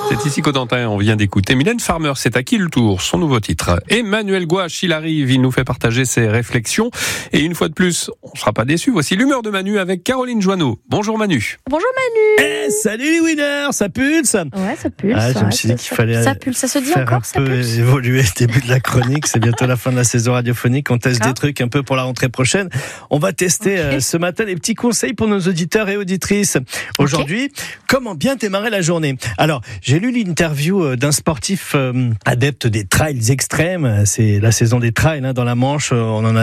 C'est ici Cotentin, on vient d'écouter Mylène Farmer, c'est à qui le tour, son nouveau titre. Emmanuel Gouache, il arrive, il nous fait partager ses réflexions. Et une fois de plus, on ne sera pas déçus. Voici l'humeur de Manu avec Caroline Joanneau. Bonjour Manu. Bonjour Manu. Salut les winners, ça pulse. Ouais, ça pulse. Je me suis dit qu'il fallait ça pulse, ça se dit faire encore, ça un peu pulse. évoluer le début de la chronique. C'est bientôt la fin de la saison radiophonique. On teste des trucs un peu pour la rentrée prochaine. On va tester ce matin des petits conseils pour nos auditeurs et auditrices. Aujourd'hui, comment bien démarrer la journée. Alors, j'ai lu l'interview d'un sportif adepte des trails extrêmes. C'est la saison des trails dans la Manche. On en a